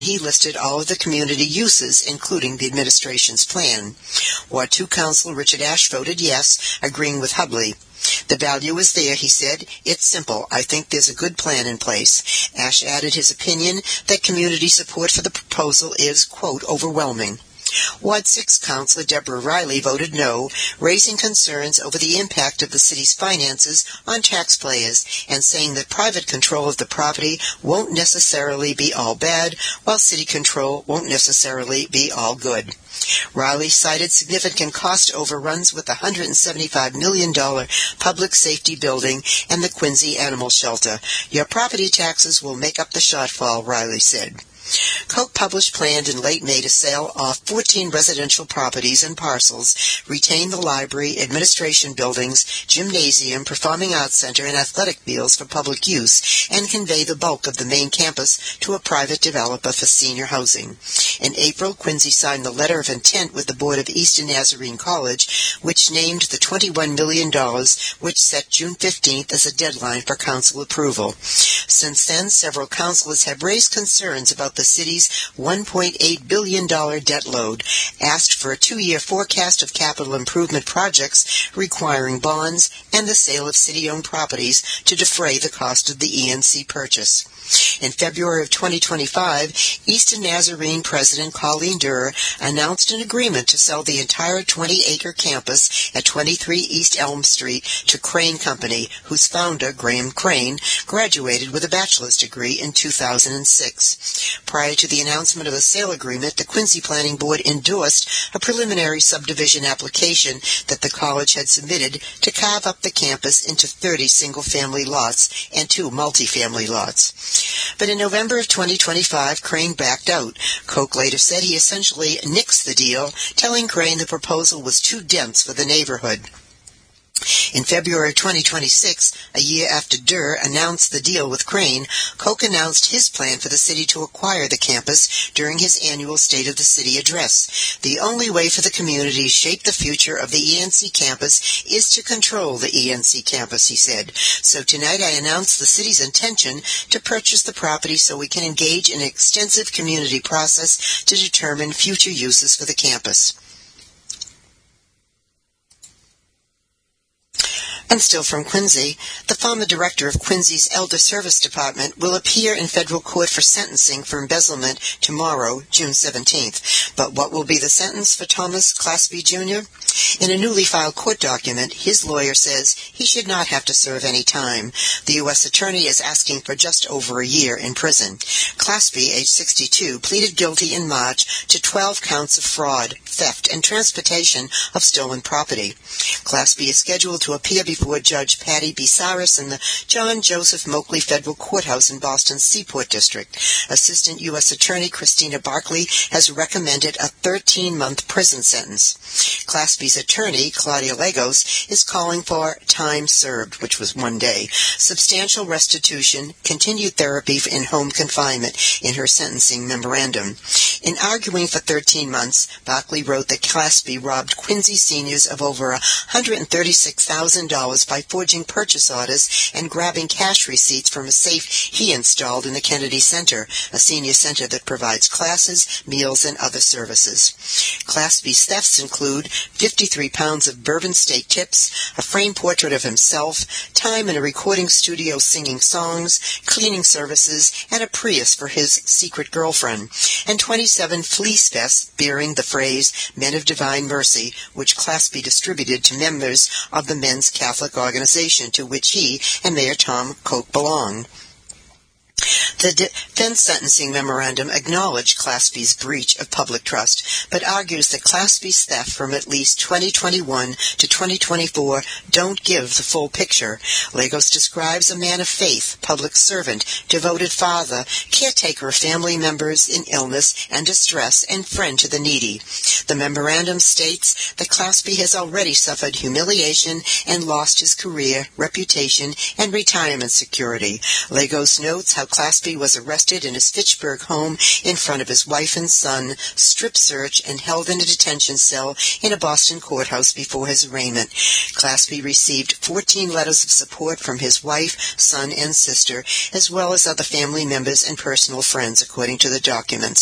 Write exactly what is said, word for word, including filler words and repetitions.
He listed all of the community uses, including the administration's plan. Ward two Councilor Richard Ashe voted yes, agreeing with Hubley. The value is there, he said. It's simple. I think there's a good plan in place. Ashe added his opinion that community support for the proposal is, quote, overwhelming. Ward six Councilor Deborah Riley voted no, raising concerns over the impact of the city's finances on taxpayers and saying that private control of the property won't necessarily be all bad, while city control won't necessarily be all good. Riley cited significant cost overruns with the one hundred seventy-five million dollars public safety building and the Quincy Animal Shelter. Your property taxes will make up the shortfall, Riley said. Koch published planned in late May to sell off fourteen residential properties and parcels, retain the library, administration buildings, gymnasium, performing arts center, and athletic fields for public use, and convey the bulk of the main campus to a private developer for senior housing. In April, Quincy signed the letter of intent with the board of Eastern Nazarene College, which named the twenty-one million dollars, which set June fifteenth as a deadline for council approval. Since then, several councilors have raised concerns about the city's one point eight billion dollars debt load, asked for a two-year forecast of capital improvement projects requiring bonds and the sale of city-owned properties to defray the cost of the E N C purchase. In February of twenty twenty-five, Eastern Nazarene President Colleen Durr announced an agreement to sell the entire twenty-acre campus at twenty-three East Elm Street to Crane Company, whose founder, Graham Crane, graduated with a bachelor's degree in two thousand six. Prior to the announcement of the sale agreement, the Quincy Planning Board endorsed a preliminary subdivision application that the college had submitted to carve up the campus into thirty single-family lots and two multifamily lots. But in November of twenty twenty-five, Crane backed out. Koch later said he essentially nixed the deal, telling Crane the proposal was too dense for the neighborhood. In February of twenty twenty-six, a year after Durr announced the deal with Crane, Koch announced his plan for the city to acquire the campus during his annual State of the City address. The only way for the community to shape the future of the E N C campus is to control the E N C campus, he said. So tonight I announce the city's intention to purchase the property so we can engage in an extensive community process to determine future uses for the campus. And still from Quincy, the former director of Quincy's Elder Service Department will appear in federal court for sentencing for embezzlement tomorrow, June seventeenth. But what will be the sentence for Thomas Claspy Junior? In a newly filed court document, his lawyer says he should not have to serve any time. The U S attorney is asking for just over a year in prison. Claspy, age sixty-two, pleaded guilty in March to twelve counts of fraud, theft, and transportation of stolen property. Claspy is scheduled to appear before Before Judge Patty B. Saris in the John Joseph Moakley Federal Courthouse in Boston's Seaport District. Assistant U S Attorney Christina Barkley has recommended a thirteen-month prison sentence. Claspy's attorney, Claudia Lagos, is calling for time served, which was one day, substantial restitution, continued therapy in home confinement in her sentencing memorandum. In arguing for thirteen months, Barkley wrote that Claspy robbed Quincy seniors of over one hundred thirty-six thousand dollars by forging purchase orders and grabbing cash receipts from a safe he installed in the Kennedy Center, a senior center that provides classes, meals, and other services. Claspy's thefts include fifty-three pounds of bourbon steak tips, a framed portrait of himself, time in a recording studio singing songs, cleaning services, and a Prius for his secret girlfriend, and twenty-seven fleece vests bearing the phrase Men of Divine Mercy, which Claspy distributed to members of the Men's Catholic organization to which he and Mayor Tom Koch belong. The defense sentencing memorandum acknowledged Claspy's breach of public trust, but argues that Claspy's theft from at least twenty twenty-one to twenty twenty-four don't give the full picture. Lagos describes a man of faith, public servant, devoted father, caretaker of family members in illness and distress, and friend to the needy. The memorandum states that Claspy has already suffered humiliation and lost his career, reputation, and retirement security. Lagos notes how Claspy was arrested in his Fitchburg home in front of his wife and son, strip searched, and held in a detention cell in a Boston courthouse before his arraignment. Claspy received fourteen letters of support from his wife, son, and sister, as well as other family members and personal friends, according to the documents.